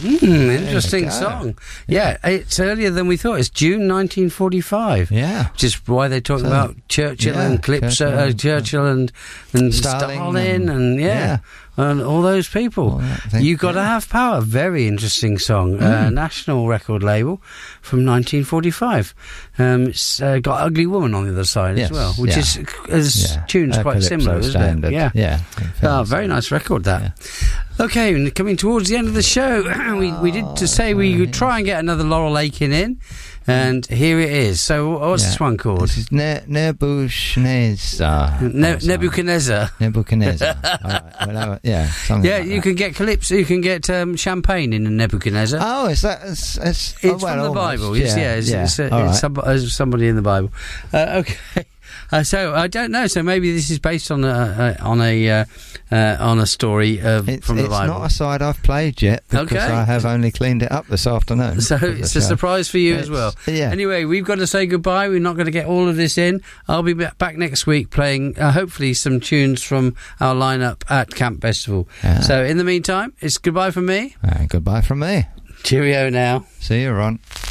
Interesting song. Yeah, it's earlier than we thought. It's June 1945. Yeah. Which is why they talk about Churchill and Calypso, Churchill and Stalin and and all those people. You Gotta Have Power. Very interesting song. National record label from 1945. It's got Ugly Woman on the other side as well, which is tunes quite similar, isn't it? Yeah. Very nice record, that. Yeah. Okay, coming towards the end of the show, we did to say we would try and get another Laurel Aitken in, and here it is. So what's this one called? This is Nebuchadnezzar. Nebuchadnezzar. You can get calypso, you can get champagne in a Nebuchadnezzar. Oh, is that? It's from the Bible. It's somebody in the Bible. Okay. So I don't know. So maybe this is based on a story from the Bible. It's not a side I've played yet because I have only cleaned it up this afternoon. So it's a surprise for you as well. Yeah. Anyway, we've got to say goodbye. We're not going to get all of this in. I'll be back next week playing hopefully some tunes from our lineup at Camp Festival. Yeah. So in the meantime, it's goodbye from me. Goodbye from me. Cheerio now. See you, Ron.